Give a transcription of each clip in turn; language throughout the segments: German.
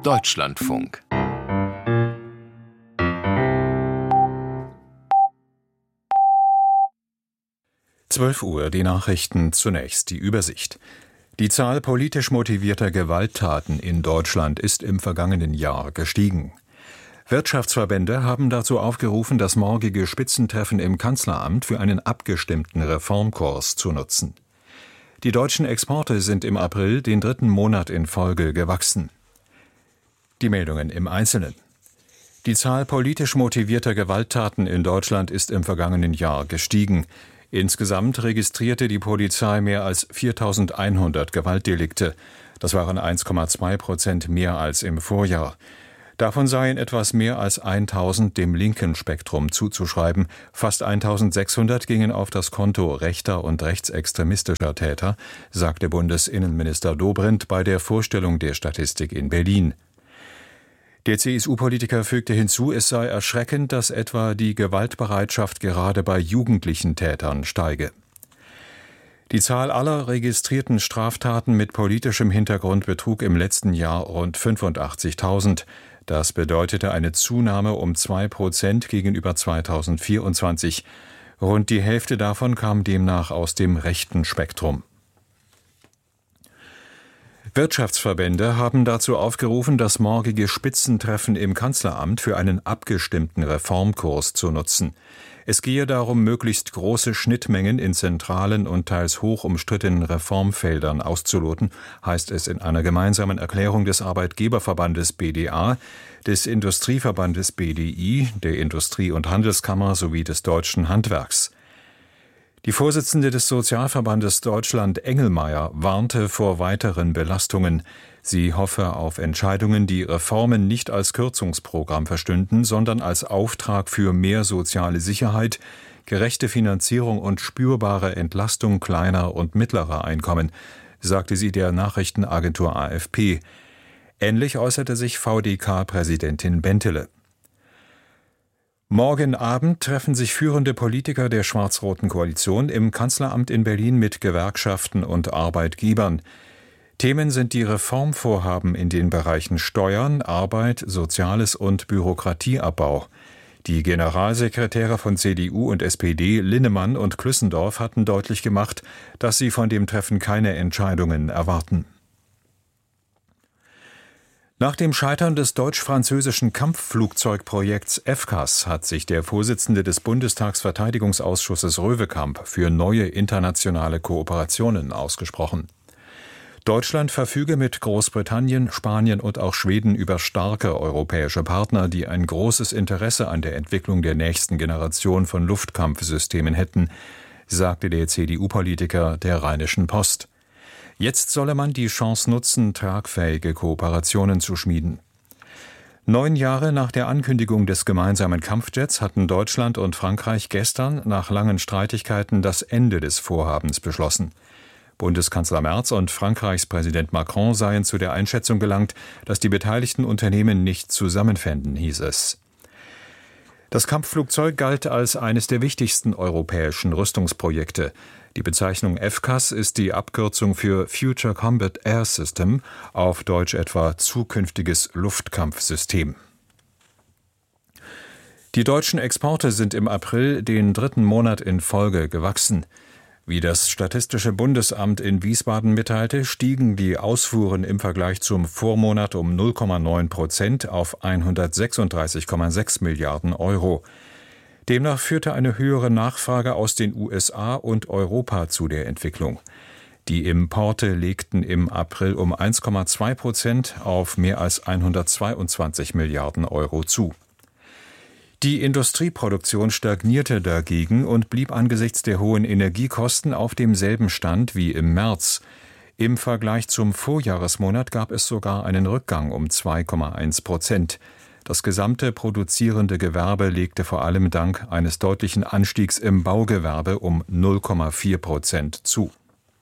Deutschlandfunk. Uhr, die Nachrichten, zunächst die Übersicht. Die Zahl politisch motivierter Gewalttaten in Deutschland ist im vergangenen Jahr gestiegen. Wirtschaftsverbände haben dazu aufgerufen, das morgige Spitzentreffen im Kanzleramt für einen abgestimmten Reformkurs zu nutzen. Die deutschen Exporte sind im April den 3. Monat in Folge gewachsen. Die Meldungen im Einzelnen. Die Zahl politisch motivierter Gewalttaten in Deutschland ist im vergangenen Jahr gestiegen. Insgesamt registrierte die Polizei mehr als 4.100 Gewaltdelikte. Das waren 1,2% mehr als im Vorjahr. Davon seien etwas mehr als 1.000 dem linken Spektrum zuzuschreiben. Fast 1.600 gingen auf das Konto rechter und rechtsextremistischer Täter, sagte Bundesinnenminister Dobrindt bei der Vorstellung der Statistik in Berlin. Der CSU-Politiker fügte hinzu, es sei erschreckend, dass etwa die Gewaltbereitschaft gerade bei jugendlichen Tätern steige. Die Zahl aller registrierten Straftaten mit politischem Hintergrund betrug im letzten Jahr rund 85.000. Das bedeutete eine Zunahme um 2% gegenüber 2024. Rund die Hälfte davon kam demnach aus dem rechten Spektrum. Wirtschaftsverbände haben dazu aufgerufen, das morgige Spitzentreffen im Kanzleramt für einen abgestimmten Reformkurs zu nutzen. Es gehe darum, möglichst große Schnittmengen in zentralen und teils hoch umstrittenen Reformfeldern auszuloten, heißt es in einer gemeinsamen Erklärung des Arbeitgeberverbandes BDA, des Industrieverbandes BDI, der Industrie- und Handelskammer sowie des Deutschen Handwerks. Die Vorsitzende des Sozialverbandes Deutschland, Engelmeier, warnte vor weiteren Belastungen. Sie hoffe auf Entscheidungen, die Reformen nicht als Kürzungsprogramm verstünden, sondern als Auftrag für mehr soziale Sicherheit, gerechte Finanzierung und spürbare Entlastung kleiner und mittlerer Einkommen, sagte sie der Nachrichtenagentur AFP. Ähnlich äußerte sich VDK-Präsidentin Bentele. Morgen Abend treffen sich führende Politiker der schwarz-roten Koalition im Kanzleramt in Berlin mit Gewerkschaften und Arbeitgebern. Themen sind die Reformvorhaben in den Bereichen Steuern, Arbeit, Soziales und Bürokratieabbau. Die Generalsekretäre von CDU und SPD, Linnemann und Klüssendorf, hatten deutlich gemacht, dass sie von dem Treffen keine Entscheidungen erwarten. Nach dem Scheitern des deutsch-französischen Kampfflugzeugprojekts FCAS hat sich der Vorsitzende des Bundestagsverteidigungsausschusses Röwekamp für neue internationale Kooperationen ausgesprochen. Deutschland verfüge mit Großbritannien, Spanien und auch Schweden über starke europäische Partner, die ein großes Interesse an der Entwicklung der nächsten Generation von Luftkampfsystemen hätten, sagte der CDU-Politiker der Rheinischen Post. Jetzt solle man die Chance nutzen, tragfähige Kooperationen zu schmieden. 9 Jahre nach der Ankündigung des gemeinsamen Kampfjets hatten Deutschland und Frankreich gestern nach langen Streitigkeiten das Ende des Vorhabens beschlossen. Bundeskanzler Merz und Frankreichs Präsident Macron seien zu der Einschätzung gelangt, dass die beteiligten Unternehmen nicht zusammenfänden, hieß es. Das Kampfflugzeug galt als eines der wichtigsten europäischen Rüstungsprojekte. Die Bezeichnung FCAS ist die Abkürzung für Future Combat Air System, auf Deutsch etwa zukünftiges Luftkampfsystem. Die deutschen Exporte sind im April den 3. Monat in Folge gewachsen. Wie das Statistische Bundesamt in Wiesbaden mitteilte, stiegen die Ausfuhren im Vergleich zum Vormonat um 0,9% auf 136,6 Milliarden Euro. Demnach führte eine höhere Nachfrage aus den USA und Europa zu der Entwicklung. Die Importe legten im April um 1,2% auf mehr als 122 Milliarden Euro zu. Die Industrieproduktion stagnierte dagegen und blieb angesichts der hohen Energiekosten auf demselben Stand wie im März. Im Vergleich zum Vorjahresmonat gab es sogar einen Rückgang um 2,1%. Das gesamte produzierende Gewerbe legte vor allem dank eines deutlichen Anstiegs im Baugewerbe um 0,4% zu.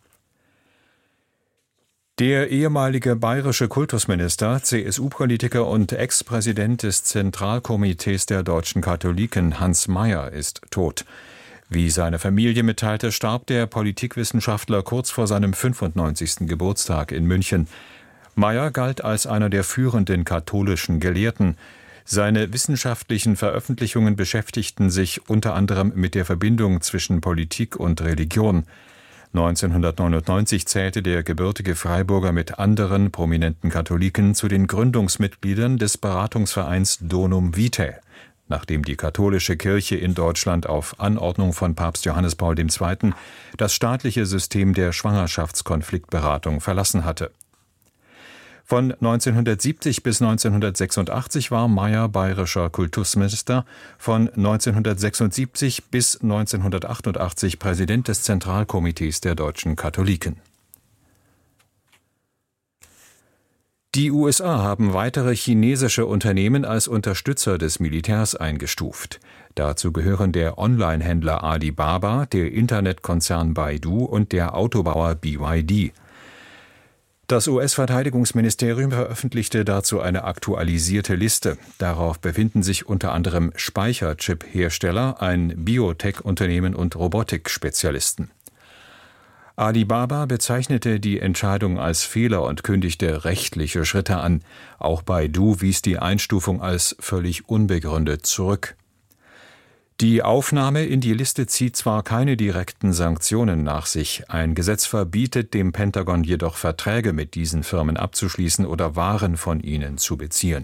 Der ehemalige bayerische Kultusminister, CSU-Politiker und Ex-Präsident des Zentralkomitees der deutschen Katholiken Hans Mayer ist tot. Wie seine Familie mitteilte, starb der Politikwissenschaftler kurz vor seinem 95. Geburtstag in München. Mayer galt als einer der führenden katholischen Gelehrten. Seine wissenschaftlichen Veröffentlichungen beschäftigten sich unter anderem mit der Verbindung zwischen Politik und Religion. 1999 zählte der gebürtige Freiburger mit anderen prominenten Katholiken zu den Gründungsmitgliedern des Beratungsvereins Donum Vitae, nachdem die katholische Kirche in Deutschland auf Anordnung von Papst Johannes Paul II. Das staatliche System der Schwangerschaftskonfliktberatung verlassen hatte. Von 1970 bis 1986 war Mayer bayerischer Kultusminister, von 1976 bis 1988 Präsident des Zentralkomitees der deutschen Katholiken. Die USA haben weitere chinesische Unternehmen als Unterstützer des Militärs eingestuft. Dazu gehören der Online-Händler Alibaba, der Internetkonzern Baidu und der Autobauer BYD. Das US-Verteidigungsministerium veröffentlichte dazu eine aktualisierte Liste. Darauf befinden sich unter anderem Speicherchip-Hersteller, ein Biotech-Unternehmen und Robotik-Spezialisten. Alibaba bezeichnete die Entscheidung als Fehler und kündigte rechtliche Schritte an. Auch Baidu wies die Einstufung als völlig unbegründet zurück. Die Aufnahme in die Liste zieht zwar keine direkten Sanktionen nach sich, ein Gesetz verbietet dem Pentagon jedoch Verträge mit diesen Firmen abzuschließen oder Waren von ihnen zu beziehen.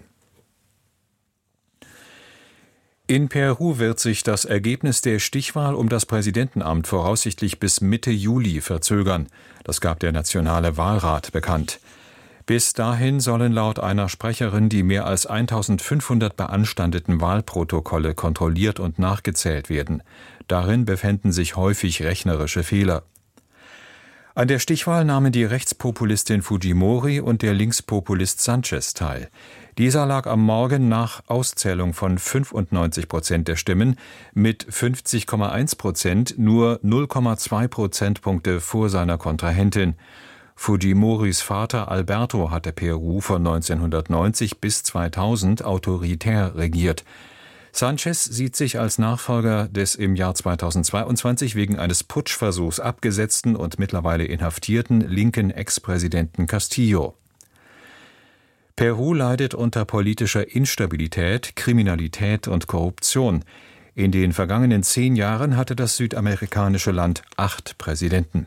In Peru wird sich das Ergebnis der Stichwahl um das Präsidentenamt voraussichtlich bis Mitte Juli verzögern. Das gab der Nationale Wahlrat bekannt. Bis dahin sollen laut einer Sprecherin die mehr als 1500 beanstandeten Wahlprotokolle kontrolliert und nachgezählt werden. Darin befänden sich häufig rechnerische Fehler. An der Stichwahl nahmen die Rechtspopulistin Fujimori und der Linkspopulist Sanchez teil. Dieser lag am Morgen nach Auszählung von 95% der Stimmen mit 50,1% nur 0,2 Prozentpunkte vor seiner Kontrahentin. Fujimoris Vater Alberto hatte Peru von 1990 bis 2000 autoritär regiert. Sanchez sieht sich als Nachfolger des im Jahr 2022 wegen eines Putschversuchs abgesetzten und mittlerweile inhaftierten linken Ex-Präsidenten Castillo. Peru leidet unter politischer Instabilität, Kriminalität und Korruption. In den vergangenen 10 Jahren hatte das südamerikanische Land 8 Präsidenten.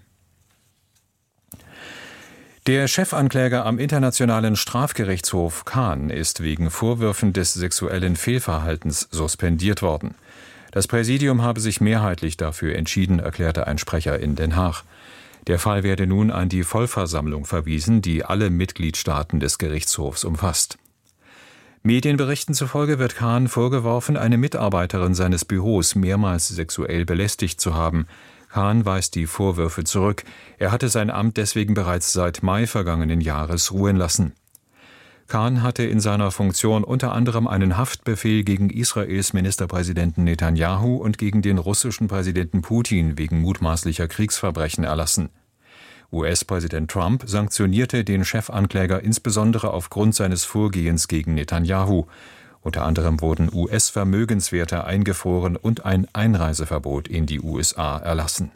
Der Chefankläger am Internationalen Strafgerichtshof Khan ist wegen Vorwürfen des sexuellen Fehlverhaltens suspendiert worden. Das Präsidium habe sich mehrheitlich dafür entschieden, erklärte ein Sprecher in Den Haag. Der Fall werde nun an die Vollversammlung verwiesen, die alle Mitgliedstaaten des Gerichtshofs umfasst. Medienberichten zufolge wird Khan vorgeworfen, eine Mitarbeiterin seines Büros mehrmals sexuell belästigt zu haben. Khan weist die Vorwürfe zurück. Er hatte sein Amt deswegen bereits seit Mai vergangenen Jahres ruhen lassen. Khan hatte in seiner Funktion unter anderem einen Haftbefehl gegen Israels Ministerpräsidenten Netanyahu und gegen den russischen Präsidenten Putin wegen mutmaßlicher Kriegsverbrechen erlassen. US-Präsident Trump sanktionierte den Chefankläger insbesondere aufgrund seines Vorgehens gegen Netanyahu. Unter anderem wurden US-Vermögenswerte eingefroren und ein Einreiseverbot in die USA erlassen.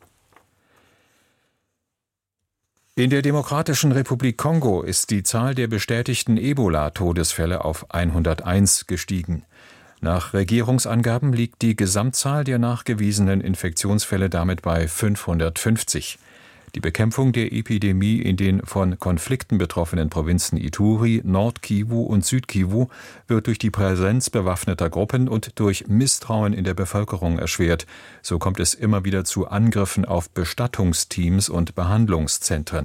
In der Demokratischen Republik Kongo ist die Zahl der bestätigten Ebola-Todesfälle auf 101 gestiegen. Nach Regierungsangaben liegt die Gesamtzahl der nachgewiesenen Infektionsfälle damit bei 550. Die Bekämpfung der Epidemie in den von Konflikten betroffenen Provinzen Ituri, Nord-Kivu und Süd-Kivu wird durch die Präsenz bewaffneter Gruppen und durch Misstrauen in der Bevölkerung erschwert. So kommt es immer wieder zu Angriffen auf Bestattungsteams und Behandlungszentren.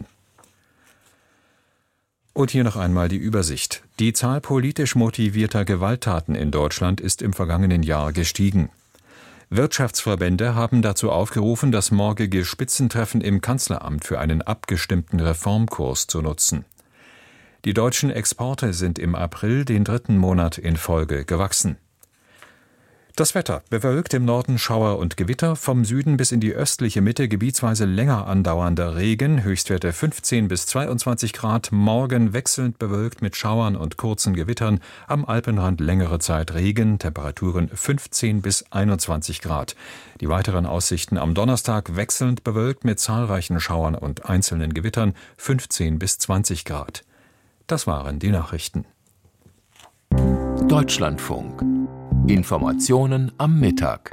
Und hier noch einmal die Übersicht. Die Zahl politisch motivierter Gewalttaten in Deutschland ist im vergangenen Jahr gestiegen. Wirtschaftsverbände haben dazu aufgerufen, das morgige Spitzentreffen im Kanzleramt für einen abgestimmten Reformkurs zu nutzen. Die deutschen Exporte sind im April den 3. Monat in Folge gewachsen. Das Wetter: bewölkt im Norden Schauer und Gewitter, vom Süden bis in die östliche Mitte gebietsweise länger andauernder Regen, Höchstwerte 15 bis 22 Grad, morgen wechselnd bewölkt mit Schauern und kurzen Gewittern, am Alpenrand längere Zeit Regen, Temperaturen 15 bis 21 Grad. Die weiteren Aussichten: am Donnerstag wechselnd bewölkt mit zahlreichen Schauern und einzelnen Gewittern, 15 bis 20 Grad. Das waren die Nachrichten. Deutschlandfunk. Informationen am Mittag.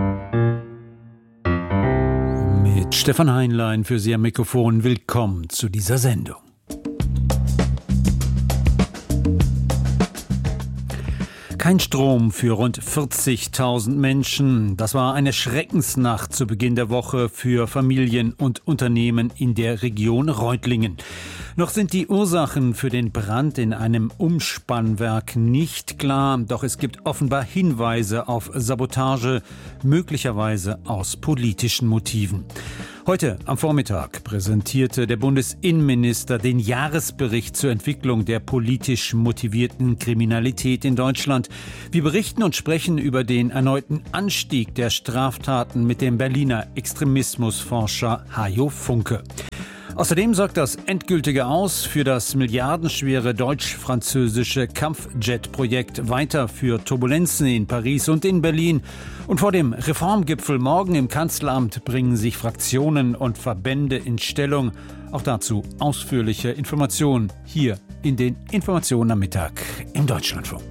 Mit Stefan Heinlein für Sie am Mikrofon. Willkommen zu dieser Sendung. Kein Strom für rund 40.000 Menschen. Das war eine Schreckensnacht zu Beginn der Woche für Familien und Unternehmen in der Region Reutlingen. Noch sind die Ursachen für den Brand in einem Umspannwerk nicht klar, doch es gibt offenbar Hinweise auf Sabotage, möglicherweise aus politischen Motiven. Heute am Vormittag präsentierte der Bundesinnenminister den Jahresbericht zur Entwicklung der politisch motivierten Kriminalität in Deutschland. Wir berichten und sprechen über den erneuten Anstieg der Straftaten mit dem Berliner Extremismusforscher Hajo Funke. Außerdem sorgt das endgültige Aus für das milliardenschwere deutsch-französische Kampfjet-Projekt weiter für Turbulenzen in Paris und in Berlin. Und vor dem Reformgipfel morgen im Kanzleramt bringen sich Fraktionen und Verbände in Stellung. Auch dazu ausführliche Informationen hier in den Informationen am Mittag im Deutschlandfunk.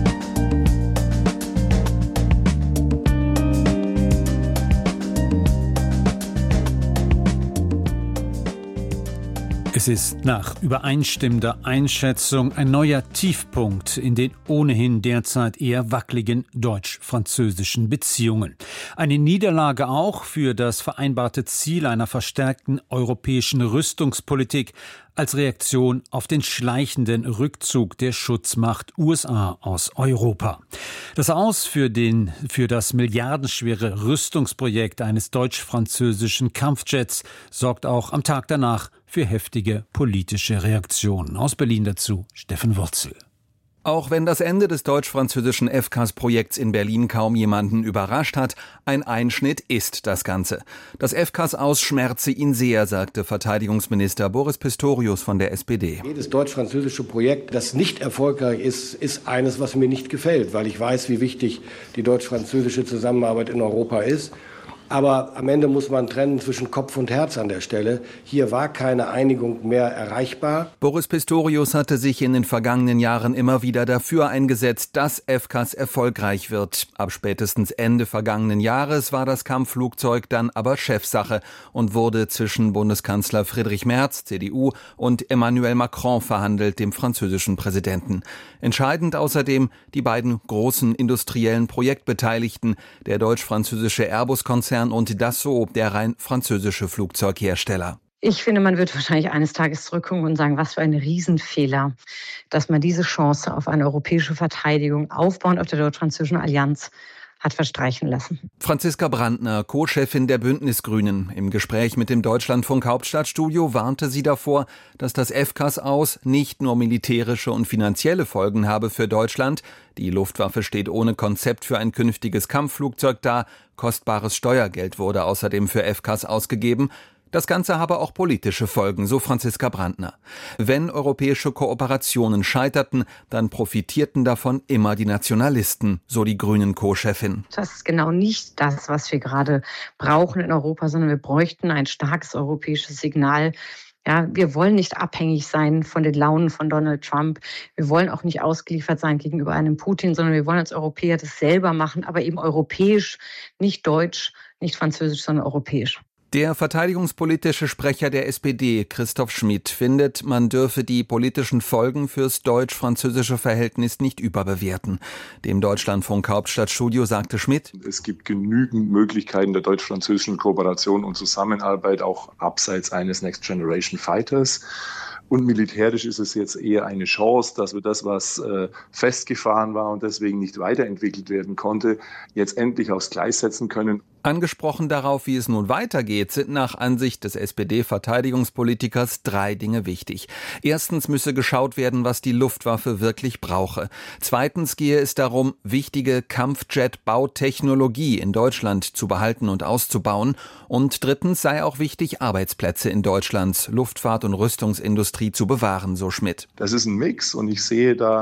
Es ist nach übereinstimmender Einschätzung ein neuer Tiefpunkt in den ohnehin derzeit eher wackeligen deutsch-französischen Beziehungen. Eine Niederlage auch für das vereinbarte Ziel einer verstärkten europäischen Rüstungspolitik als Reaktion auf den schleichenden Rückzug der Schutzmacht USA aus Europa. Das Aus für das milliardenschwere Rüstungsprojekt eines deutsch-französischen Kampfjets sorgt auch am Tag danach für heftige politische Reaktionen. Aus Berlin dazu Steffen Wurzel. Auch wenn das Ende des deutsch-französischen FCAS-Projekts in Berlin kaum jemanden überrascht hat, ein Einschnitt ist das Ganze. Das FCAS-Aus schmerze ihn sehr, sagte Verteidigungsminister Boris Pistorius von der SPD. Jedes deutsch-französische Projekt, das nicht erfolgreich ist, ist eines, was mir nicht gefällt, weil ich weiß, wie wichtig die deutsch-französische Zusammenarbeit in Europa ist. Aber am Ende muss man trennen zwischen Kopf und Herz an der Stelle. Hier war keine Einigung mehr erreichbar. Boris Pistorius hatte sich in den vergangenen Jahren immer wieder dafür eingesetzt, dass FCAS erfolgreich wird. Ab spätestens Ende vergangenen Jahres war das Kampfflugzeug dann aber Chefsache und wurde zwischen Bundeskanzler Friedrich Merz, CDU, und Emmanuel Macron verhandelt, dem französischen Präsidenten. Entscheidend außerdem die beiden großen industriellen Projektbeteiligten, der deutsch-französische Airbus-Konzern und Dassault, der rein französische Flugzeughersteller. Ich finde, man wird wahrscheinlich eines Tages zurückkommen und sagen, was für ein Riesenfehler, dass man diese Chance auf eine europäische Verteidigung aufbauend auf der deutsch-französischen Allianz hat verstreichen lassen. Franziska Brandner, Co-Chefin der Bündnisgrünen. Im Gespräch mit dem Deutschlandfunk Hauptstadtstudio warnte sie davor, dass das FCAS-Aus nicht nur militärische und finanzielle Folgen habe für Deutschland. Die Luftwaffe steht ohne Konzept für ein künftiges Kampfflugzeug da. Kostbares Steuergeld wurde außerdem für FCAS ausgegeben. Das Ganze habe auch politische Folgen, so Franziska Brandner. Wenn europäische Kooperationen scheiterten, dann profitierten davon immer die Nationalisten, so die Grünen-Co-Chefin. Das ist genau nicht das, was wir gerade brauchen in Europa, sondern wir bräuchten ein starkes europäisches Signal. Ja, wir wollen nicht abhängig sein von den Launen von Donald Trump. Wir wollen auch nicht ausgeliefert sein gegenüber einem Putin, sondern wir wollen als Europäer das selber machen, aber eben europäisch, nicht deutsch, nicht französisch, sondern europäisch. Der verteidigungspolitische Sprecher der SPD, Christoph Schmid, findet, man dürfe die politischen Folgen fürs deutsch-französische Verhältnis nicht überbewerten. Dem Deutschlandfunk Hauptstadtstudio sagte Schmid: Es gibt genügend Möglichkeiten der deutsch-französischen Kooperation und Zusammenarbeit, auch abseits eines Next Generation Fighters. Und militärisch ist es jetzt eher eine Chance, dass wir das, was festgefahren war und deswegen nicht weiterentwickelt werden konnte, jetzt endlich aufs Gleis setzen können. Angesprochen darauf, wie es nun weitergeht, sind nach Ansicht des SPD-Verteidigungspolitikers 3 Dinge wichtig. Erstens müsse geschaut werden, was die Luftwaffe wirklich brauche. Zweitens gehe es darum, wichtige Kampfjet-Bautechnologie in Deutschland zu behalten und auszubauen. Und drittens sei auch wichtig, Arbeitsplätze in Deutschlands Luftfahrt- und Rüstungsindustrie zu bewahren, so Schmid. Das ist ein Mix und ich sehe da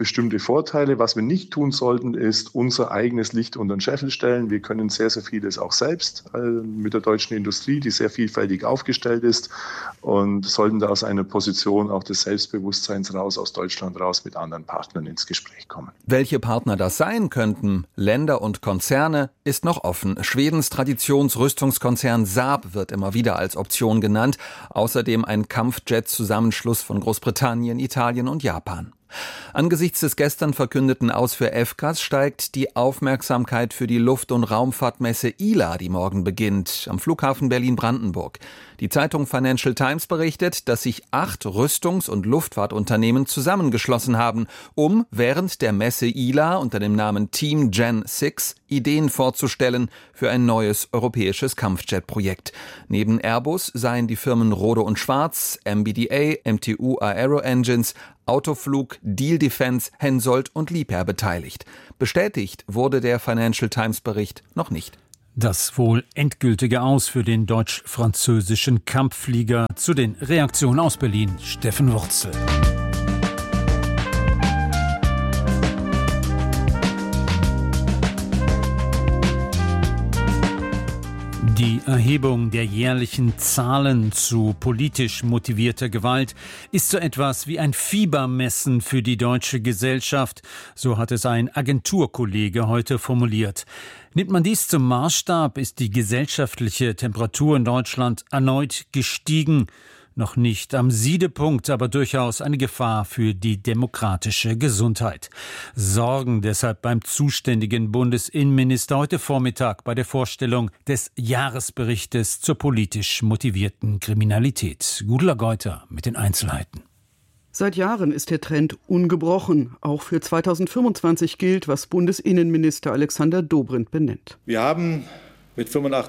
bestimmte Vorteile. Was wir nicht tun sollten, ist unser eigenes Licht unter den Scheffel stellen. Wir können sehr, sehr vieles auch selbst mit der deutschen Industrie, die sehr vielfältig aufgestellt ist, und sollten da aus einer Position auch des Selbstbewusstseins raus, aus Deutschland raus, mit anderen Partnern ins Gespräch kommen. Welche Partner das sein könnten, Länder und Konzerne, ist noch offen. Schwedens Traditionsrüstungskonzern Saab wird immer wieder als Option genannt. Außerdem ein Kampfjet-Zusammenschluss von Großbritannien, Italien und Japan. Angesichts des gestern verkündeten Aus für FCAS steigt die Aufmerksamkeit für die Luft- und Raumfahrtmesse ILA, die morgen beginnt, am Flughafen Berlin-Brandenburg. Die Zeitung Financial Times berichtet, dass sich 8 Rüstungs- und Luftfahrtunternehmen zusammengeschlossen haben, um während der Messe ILA unter dem Namen Team Gen 6 Ideen vorzustellen für ein neues europäisches Kampfjet-Projekt. Neben Airbus seien die Firmen Rohde und Schwarz, MBDA, MTU Aero Engines, Autoflug, Diehl Defence, Hensoldt und Liebherr beteiligt. Bestätigt wurde der Financial Times Bericht noch nicht. Das wohl endgültige Aus für den deutsch-französischen Kampfflieger. Zu den Reaktionen aus Berlin, Steffen Wurzel. Die Erhebung der jährlichen Zahlen zu politisch motivierter Gewalt ist so etwas wie ein Fiebermessen für die deutsche Gesellschaft, so hat es ein Agenturkollege heute formuliert. Nimmt man dies zum Maßstab, ist die gesellschaftliche Temperatur in Deutschland erneut gestiegen. Noch nicht am Siedepunkt, aber durchaus eine Gefahr für die demokratische Gesundheit. Sorgen deshalb beim zuständigen Bundesinnenminister heute Vormittag bei der Vorstellung des Jahresberichtes zur politisch motivierten Kriminalität. Gudula Geuter mit den Einzelheiten. Seit Jahren ist der Trend ungebrochen. Auch für 2025 gilt, was Bundesinnenminister Alexander Dobrindt benennt. Wir haben mit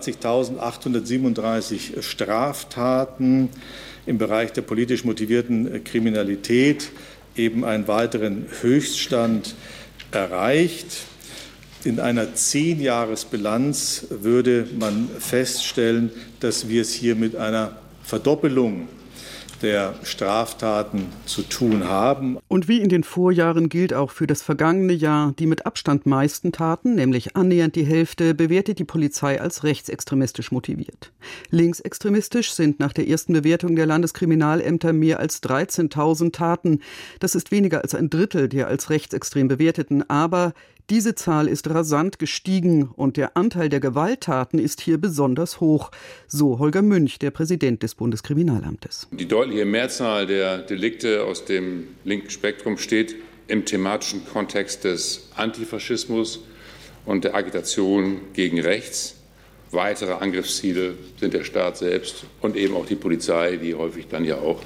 85.837 Straftaten im Bereich der politisch motivierten Kriminalität eben einen weiteren Höchststand erreicht. In einer 10-Jahres-Bilanz würde man feststellen, dass wir es hier mit einer Verdoppelung der Straftaten zu tun haben. Und wie in den Vorjahren gilt auch für das vergangene Jahr, die mit Abstand meisten Taten, nämlich annähernd die Hälfte, bewertet die Polizei als rechtsextremistisch motiviert. Linksextremistisch sind nach der ersten Bewertung der Landeskriminalämter mehr als 13.000 Taten. Das ist weniger als ein Drittel der als rechtsextrem bewerteten, aber diese Zahl ist rasant gestiegen und der Anteil der Gewalttaten ist hier besonders hoch, so Holger Münch, der Präsident des Bundeskriminalamtes. Die deutliche Mehrzahl der Delikte aus dem linken Spektrum steht im thematischen Kontext des Antifaschismus und der Agitation gegen rechts. Weitere Angriffsziele sind der Staat selbst und eben auch die Polizei, die häufig dann ja auch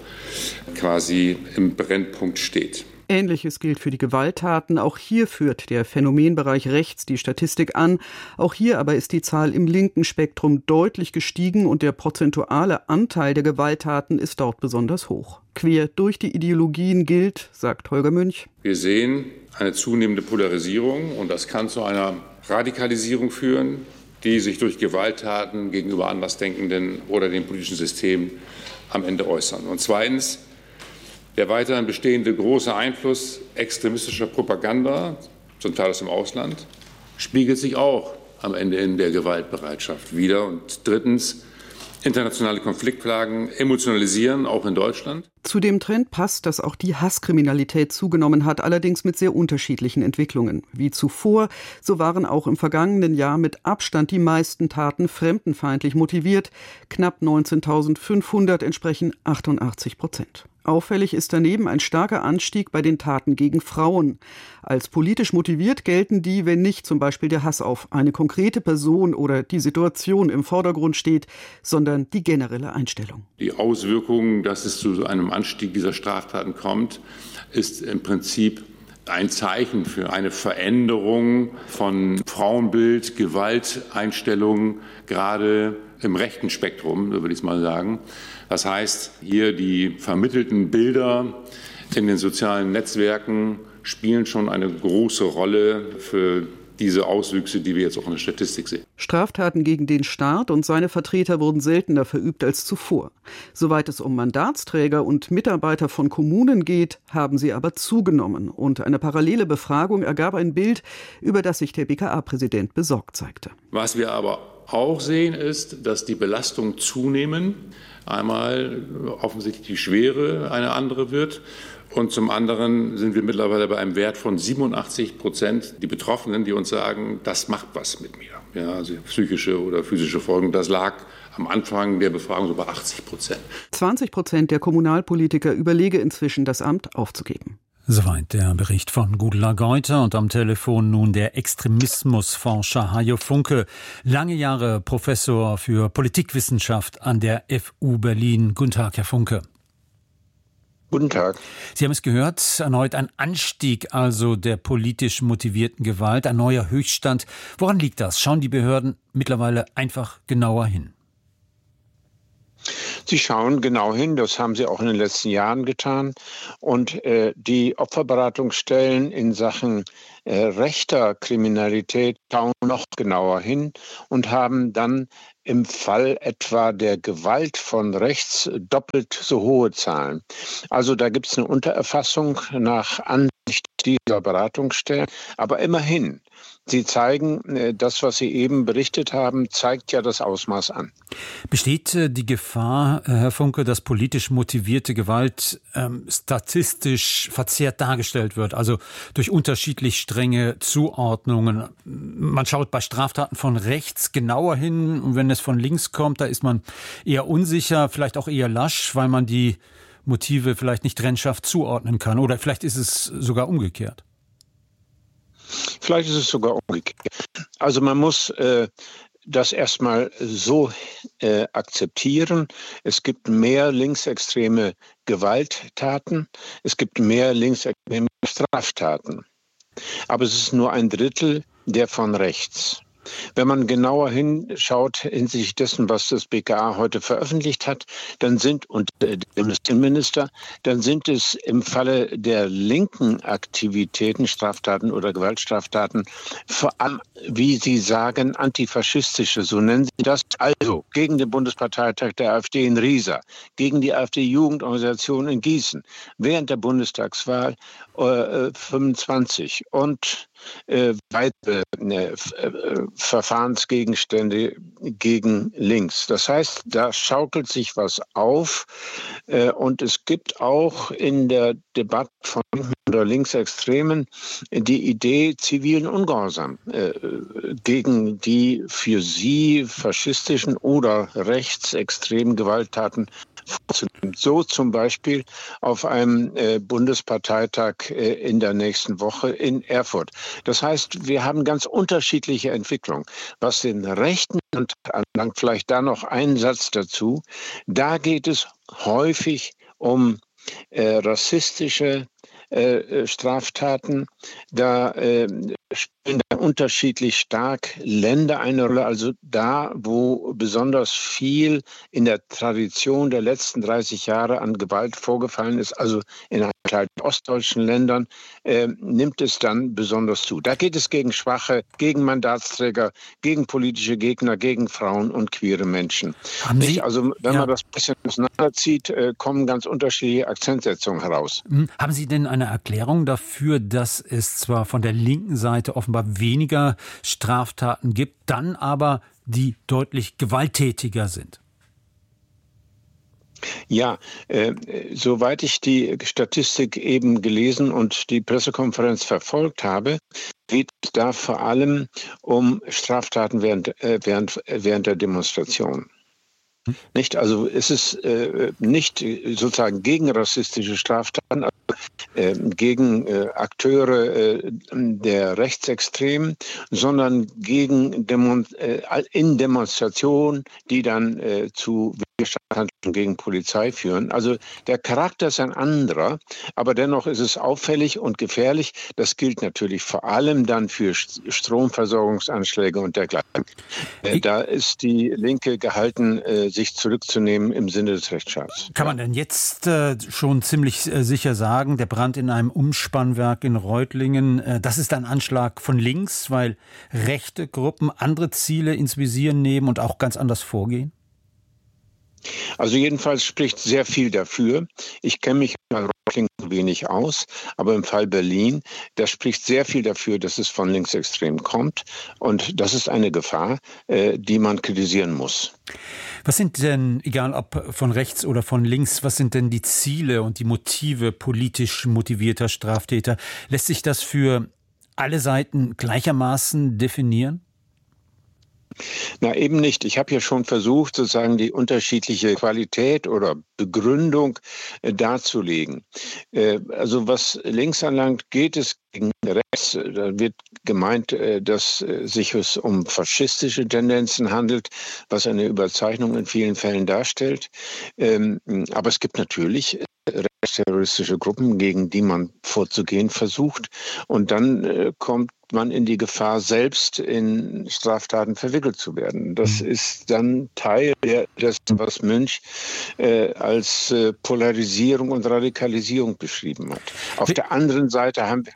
quasi im Brennpunkt steht. Ähnliches gilt für die Gewalttaten. Auch hier führt der Phänomenbereich rechts die Statistik an. Auch hier aber ist die Zahl im linken Spektrum deutlich gestiegen und der prozentuale Anteil der Gewalttaten ist dort besonders hoch. Quer durch die Ideologien gilt, sagt Holger Münch: Wir sehen eine zunehmende Polarisierung und das kann zu einer Radikalisierung führen, die sich durch Gewalttaten gegenüber Andersdenkenden oder dem politischen System am Ende äußern. Und zweitens, der weiterhin bestehende große Einfluss extremistischer Propaganda, zum Teil aus dem Ausland, spiegelt sich auch am Ende in der Gewaltbereitschaft wider. Und drittens, internationale Konfliktlagen emotionalisieren, auch in Deutschland. Zu dem Trend passt, dass auch die Hasskriminalität zugenommen hat, allerdings mit sehr unterschiedlichen Entwicklungen. Wie zuvor, so waren auch im vergangenen Jahr mit Abstand die meisten Taten fremdenfeindlich motiviert. Knapp 19.500 entsprechen 88%. Auffällig ist daneben ein starker Anstieg bei den Taten gegen Frauen. Als politisch motiviert gelten die, wenn nicht zum Beispiel der Hass auf eine konkrete Person oder die Situation im Vordergrund steht, sondern die generelle Einstellung. Die Auswirkungen, dass es zu einem Anstieg dieser Straftaten kommt, ist im Prinzip ein Zeichen für eine Veränderung von Frauenbild, Gewalteinstellungen, gerade im rechten Spektrum, so würde ich es mal sagen. Das heißt, hier die vermittelten Bilder in den sozialen Netzwerken spielen schon eine große Rolle für diese Auswüchse, die wir jetzt auch in der Statistik sehen. Straftaten gegen den Staat und seine Vertreter wurden seltener verübt als zuvor. Soweit es um Mandatsträger und Mitarbeiter von Kommunen geht, haben sie aber zugenommen. Und eine parallele Befragung ergab ein Bild, über das sich der BKA-Präsident besorgt zeigte. Was wir aber auch sehen, ist, dass die Belastungen zunehmen. Einmal offensichtlich die Schwere eine andere wird. Und zum anderen sind wir mittlerweile bei einem Wert von 87%. Die Betroffenen, die uns sagen, das macht was mit mir. Ja, also psychische oder physische Folgen, das lag am Anfang der Befragung so bei 80%. 20% der Kommunalpolitiker überlege inzwischen, das Amt aufzugeben. Soweit der Bericht von Gudula Geuter und am Telefon nun der Extremismusforscher Hajo Funke, lange Jahre Professor für Politikwissenschaft an der FU Berlin. Guten Tag, Herr Funke. Guten Tag. Sie haben es gehört, erneut ein Anstieg also der politisch motivierten Gewalt, ein neuer Höchststand. Woran liegt das? Schauen die Behörden mittlerweile einfach genauer hin? Sie schauen genau hin, das haben sie auch in den letzten Jahren getan. Und die Opferberatungsstellen in Sachen rechter Kriminalität schauen noch genauer hin und haben dann im Fall etwa der Gewalt von rechts doppelt so hohe Zahlen. Also da gibt es eine Untererfassung nach Ansicht dieser Beratungsstellen. Aber immerhin, sie zeigen, das, was Sie eben berichtet haben, zeigt ja das Ausmaß an. Besteht die Gefahr, Herr Funke, dass politisch motivierte Gewalt statistisch verzerrt dargestellt wird, also durch unterschiedlich strenge Zuordnungen? Man schaut bei Straftaten von rechts genauer hin und wenn es von links kommt, da ist man eher unsicher, vielleicht auch eher lasch, weil man die Motive vielleicht nicht trennscharf zuordnen kann. Oder vielleicht ist es sogar umgekehrt. Vielleicht ist es sogar umgekehrt. Also man muss das erstmal so akzeptieren. Es gibt mehr linksextreme Gewalttaten, es gibt mehr linksextreme Straftaten. Aber es ist nur ein Drittel der von rechts. Wenn man genauer hinschaut hinsichtlich dessen, was das BKA heute veröffentlicht hat, dann sind, und der Innenminister, dann sind es im Falle der linken Aktivitäten, Straftaten oder Gewaltstraftaten, vor allem, wie Sie sagen, antifaschistische, so nennen Sie das, also gegen den Bundesparteitag der AfD in Riesa, gegen die AfD-Jugendorganisation in Gießen, während der Bundestagswahl 25 und weitere Verfahrensgegenstände gegen links. Das heißt, da schaukelt sich was auf und es gibt auch in der Debatte von oder Linksextremen die Idee zivilen Ungehorsam gegen die für sie faschistischen oder rechtsextremen Gewalttaten vorzunehmen. So zum Beispiel auf einem Bundesparteitag in der nächsten Woche in Erfurt. Das heißt, wir haben ganz unterschiedliche Entwicklungen. Was den rechten anbelangt, vielleicht da noch einen Satz dazu. Da geht es häufig um rassistische Straftaten. Da spielen da unterschiedlich stark Länder eine Rolle. Also da, wo besonders viel in der Tradition der letzten 30 Jahre an Gewalt vorgefallen ist, also in Teil ostdeutschen Ländern, nimmt es dann besonders zu. Da geht es gegen Schwache, gegen Mandatsträger, gegen politische Gegner, gegen Frauen und queere Menschen. Also wenn man das ein bisschen auseinanderzieht, kommen ganz unterschiedliche Akzentsetzungen heraus. Haben Sie denn eine Erklärung dafür, dass es zwar von der linken Seite offenbar weniger Straftaten gibt, dann aber die deutlich gewalttätiger sind? Ja, soweit ich die Statistik eben gelesen und die Pressekonferenz verfolgt habe, geht es da vor allem um Straftaten während der Demonstration. Nicht? Also es ist nicht sozusagen gegen rassistische Straftaten, gegen Akteure der Rechtsextremen, sondern gegen in Demonstrationen, die dann zu Widerstand Gewalthandlungen gegen Polizei führen. Also der Charakter ist ein anderer, aber dennoch ist es auffällig und gefährlich. Das gilt natürlich vor allem dann für Stromversorgungsanschläge und dergleichen. Da ist die Linke gehalten, sich zurückzunehmen im Sinne des Rechtsstaats. Kann man denn jetzt schon ziemlich sicher sagen, der Brand in einem Umspannwerk in Reutlingen, das ist ein Anschlag von links, weil rechte Gruppen andere Ziele ins Visier nehmen und auch ganz anders vorgehen? Also jedenfalls spricht sehr viel dafür. Ich kenne mich bei Reutlingen wenig aus, aber im Fall Berlin, da spricht sehr viel dafür, dass es von linksextrem kommt. Und das ist eine Gefahr, die man kritisieren muss. Was sind denn, egal ob von rechts oder von links, was sind denn die Ziele und die Motive politisch motivierter Straftäter? Lässt sich das für alle Seiten gleichermaßen definieren? Na, eben nicht. Ich habe ja schon versucht, sozusagen die unterschiedliche Qualität oder Begründung darzulegen. Also was links anlangt, geht es gegen rechts. Da wird gemeint, dass sich es um faschistische Tendenzen handelt, was eine Überzeichnung in vielen Fällen darstellt. Aber es gibt natürlich rechtsterroristische Gruppen, gegen die man vorzugehen versucht. Und dann kommt man in die Gefahr, selbst in Straftaten verwickelt zu werden. Das ist dann Teil dessen, was Münch als Polarisierung und Radikalisierung beschrieben hat. Auf der anderen Seite haben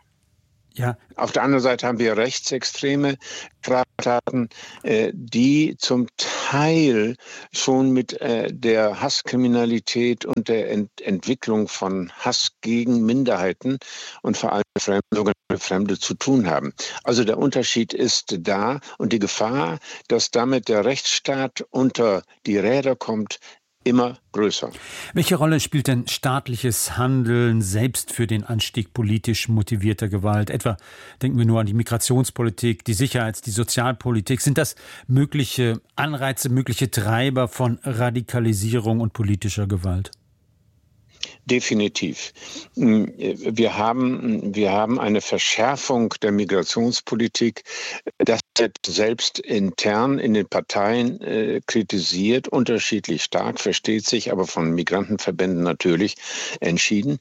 wir rechtsextreme Straftaten, die zum Teil schon mit der Hasskriminalität und der Entwicklung von Hass gegen Minderheiten und vor allem sogenannte Fremde zu tun haben. Also der Unterschied ist da und die Gefahr, dass damit der Rechtsstaat unter die Räder kommt, immer größer. Welche Rolle spielt denn staatliches Handeln selbst für den Anstieg politisch motivierter Gewalt? Etwa denken wir nur an die Migrationspolitik, die Sicherheits-, die Sozialpolitik. Sind das mögliche Anreize, mögliche Treiber von Radikalisierung und politischer Gewalt? Definitiv. Wir haben eine Verschärfung der Migrationspolitik. Das wird selbst intern in den Parteien kritisiert, unterschiedlich stark, versteht sich, aber von Migrantenverbänden natürlich entschieden.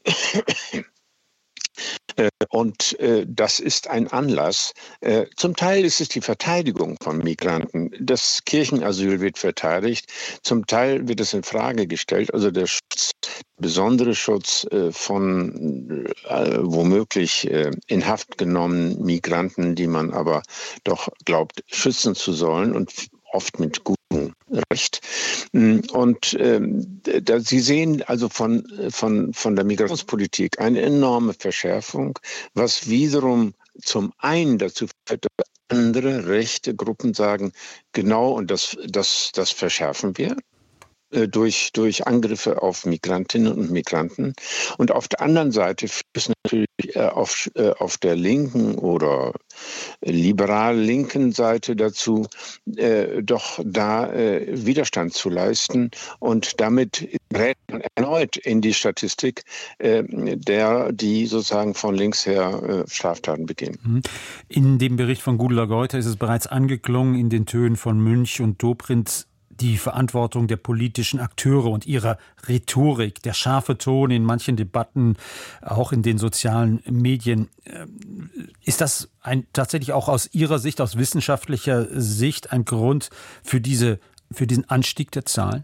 Und das ist ein Anlass. Zum Teil ist es die Verteidigung von Migranten. Das Kirchenasyl wird verteidigt. Zum Teil wird es in Frage gestellt. Also der Schutz, besondere Schutz von womöglich in Haft genommenen Migranten, die man aber doch glaubt, schützen zu sollen und oft mit gutem Recht. Und Sie sehen also von der Migrationspolitik eine enorme Verschärfung, was wiederum zum einen dazu führt, dass andere rechte Gruppen sagen, genau, und das verschärfen wir durch Angriffe auf Migrantinnen und Migranten. Und auf der anderen Seite führt es natürlich auf der linken oder liberal-linken Seite dazu, doch da Widerstand zu leisten und damit gerät man erneut in die Statistik die sozusagen von links her Straftaten begehen. In dem Bericht von Gudula Geuter ist es bereits angeklungen, in den Tönen von Münch und Dobrindt, die Verantwortung der politischen Akteure und ihrer Rhetorik, der scharfe Ton in manchen Debatten, auch in den sozialen Medien. Ist das tatsächlich auch aus Ihrer Sicht, aus wissenschaftlicher Sicht, ein Grund für diesen Anstieg der Zahlen?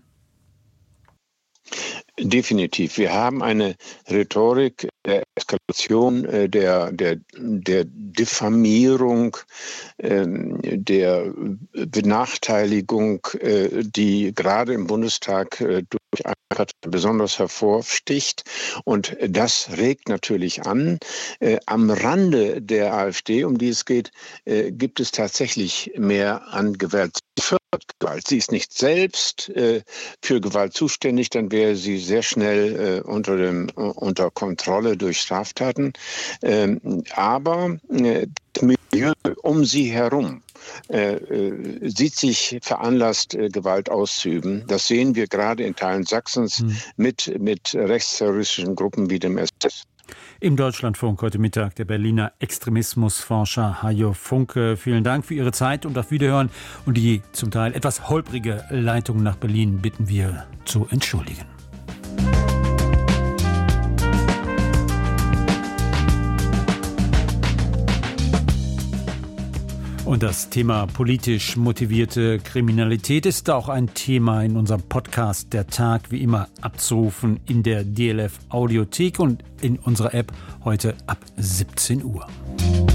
Definitiv. Wir haben eine Rhetorik der Eskalation, der Diffamierung, der Benachteiligung, die gerade im Bundestag durch eine Partei besonders hervorsticht. Und das regt natürlich an. Am Rande der AfD, um die es geht, gibt es tatsächlich mehr an Gewalt. Gewalt. Sie ist nicht selbst für Gewalt zuständig, dann wäre sie sehr schnell unter Kontrolle durch Straftaten. Aber das Milieu um sie herum sieht sich veranlasst, Gewalt auszuüben. Das sehen wir gerade in Teilen Sachsens mit rechtsterroristischen Gruppen wie dem SS. Im Deutschlandfunk heute Mittag der Berliner Extremismusforscher Hajo Funke. Vielen Dank für Ihre Zeit und auf Wiederhören. Und die zum Teil etwas holprige Leitung nach Berlin bitten wir zu entschuldigen. Und das Thema politisch motivierte Kriminalität ist auch ein Thema in unserem Podcast Der Tag, wie immer abzurufen in der DLF Audiothek und in unserer App heute ab 17 Uhr.